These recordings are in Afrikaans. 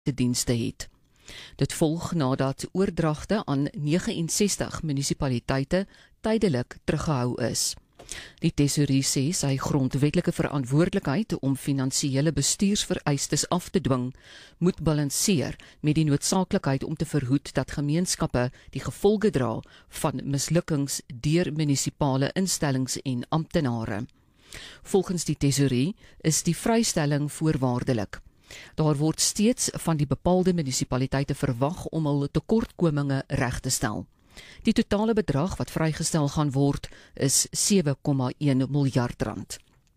dienste het. Dit volg nadat oordragte aan 69 munisipaliteite tydelik teruggehou is. Die tesourie sê sy grondwetlike verantwoordelikheid om finansiële bestuursvereistes af te dwing, moet balanseer met die noodsaaklikheid om te verhoed dat gemeenskappe die gevolge dra van mislukkings deur munisipale instellings en amptenare. Volgens die tesourie is die vrystelling voorwaardelik. Daar word steeds van die bepaalde munisipaliteite verwag om hul tekortkominge reg te stel. Die totale bedrag wat vrygestel gaan word is 7,1 miljard rand.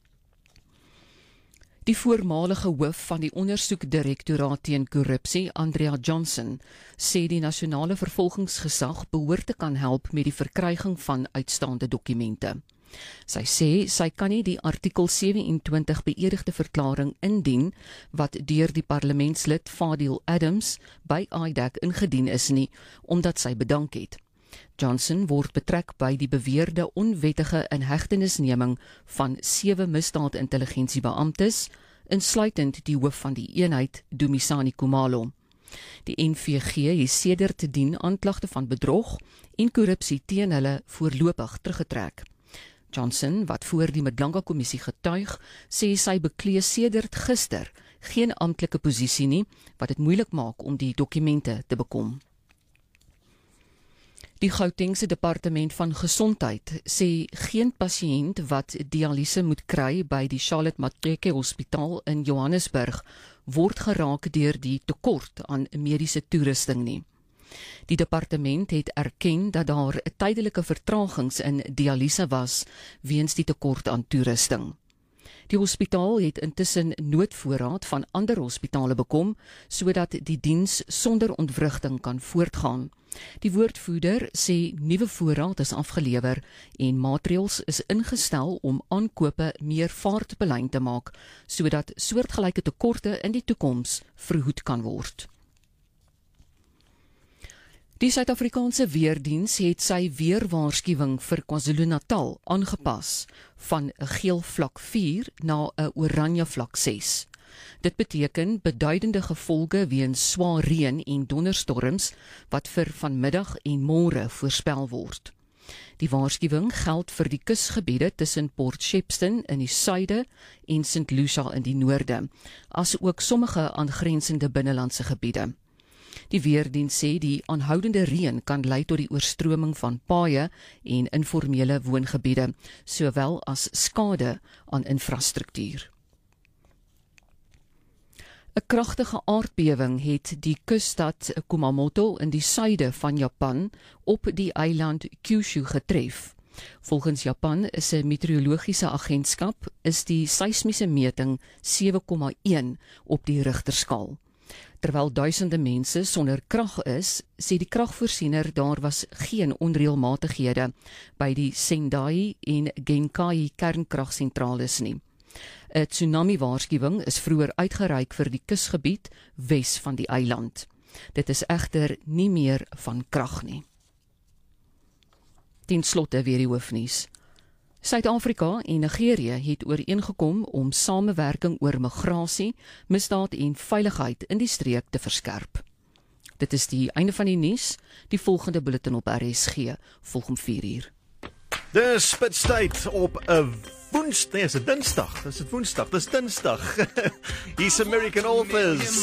Die voormalige hoof van die ondersoekdirektoraat teen korrupsie, Andrea Johnson, sê die nasionale vervolgingsgesag behoort te kan help met die verkryging van uitstaande dokumente. Sy sê sy kan nie die artikel 27 beëdigde verklaring indien wat deur die parlementslid Fadil Adams by IDAC ingedien is nie, omdat sy bedank het. Johnson word betrek by die beweerde onwettige inhegtenisneming van 7 misdaadintelligensiebeamptes, insluitend die hoof van die eenheid, Dumisani Khumalo. Die NVG het sedert dien aanklagte van bedrog en korrupsie teen hulle voorlopig teruggetrek. Johnson, wat voor die Madlanga-kommissie getuig, sê sy beklee sedert gister geen amptelike posisie nie, wat dit moeilik maak om die dokumente te bekom. Die Gautengse Departement van Gesondheid sê geen pasiënt wat dialyse moet kry by die Charlotte Matreke Hospitaal in Johannesburg word geraak deur die tekort aan mediese toerusting nie. Die departement het erken dat daar tydelike vertragings in dialyse was weens die tekort aan toerusting. Die hospitaal het intussen noodvoorraad van ander hospitale bekom, sodat die diens sonder ontwrigting kan voortgaan. Die woordvoerder sê nuwe voorraad is afgelewer en maatreëls is ingestel om aankope meer vaartbelyn te maak, sodat soortgelyke tekorte in die toekoms verhoed kan word. Die Suid-Afrikaanse Weerdiens het sy weerwaarskuwing vir KwaZulu-Natal aangepas van 'n geel vlak 4 na 'n oranje vlak 6. Dit beteken beduidende gevolge weens swaar reën en donderstorms wat vir vanmiddag en môre voorspel word. Die waarskuwing geld vir die kusgebiede tussen Port Shepstone in die suide en St. Lucia in die noorde, as ook sommige aangrensende binnelandse gebiede. Die weerdiens sê die aanhoudende reën kan lei tot die oorstroming van paaie en informele woongebiede, sowel as skade aan infrastruktuur. 'n Kragtige aardbewing het die kusstad Kumamoto in die suide van Japan op die eiland Kyushu getref. Volgens Japan is 'n meteorologiese agentskap is die seismiese meting 7,1 op die Richterskaal. Terwyl duisende mense sonder krag is, sê die kragvoorsiener daar was geen onreëlmatighede by die Sendai en Genkai kernkragsentrales nie. 'n Tsunami-waarskuwing is vroeër uitgereik vir die kusgebied wes van die eiland. Dit is egter nie meer van krag nie. Ten slotte weer die hoofnuus. Suid-Afrika en Nigerië het ooreengekom om samewerking oor migrasie, misdaad en veiligheid in die streek te verskerp. Dit is die einde van die nuus. Die volgende bulletin op RSG volg om 4:00. Dis spitstyd op 'n Woensdag. Dis Dinsdag. Hier's American Authors.